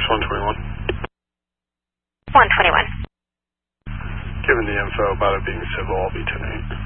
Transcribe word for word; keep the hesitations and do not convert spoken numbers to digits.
one twenty-one. one twenty-one. Given the info about it being civil, I'll be ten eight.